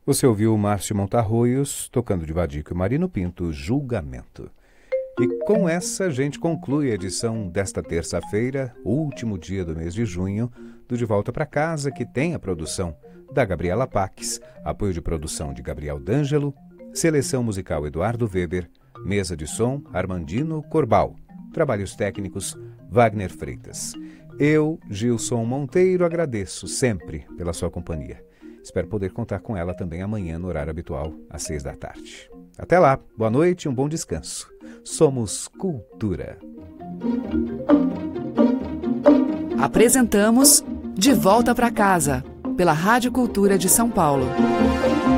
Você ouviu o Márcio Montarroios tocando de Vadico e Marino Pinto, Julgamento. E com essa a gente conclui a edição desta terça-feira, último dia do mês de junho, do De Volta para Casa, que tem a produção da Gabriela Paques, apoio de produção de Gabriel D'Angelo, seleção musical Eduardo Weber, mesa de som Armandino Corbal, trabalhos técnicos Wagner Freitas. Eu, Gilson Monteiro, agradeço sempre pela sua companhia. Espero poder contar com ela também amanhã no horário habitual, às 6 da tarde. Até lá, boa noite e um bom descanso. Somos Cultura. Apresentamos De Volta para Casa, pela Rádio Cultura de São Paulo.